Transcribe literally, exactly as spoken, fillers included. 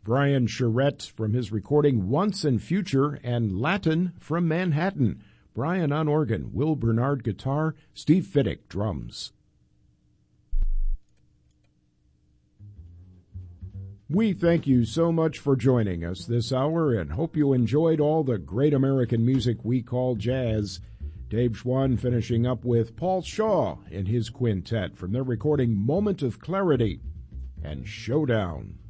Brian Charette from his recording Once and Future, and Latin from Manhattan. Brian on organ, Will Bernard guitar, Steve Fiddick drums. We thank you so much for joining us this hour and hope you enjoyed all the great American music we call jazz. Dave Schwann finishing up with Paul Shaw in his quintet from their recording Moment of Clarity and Showdown.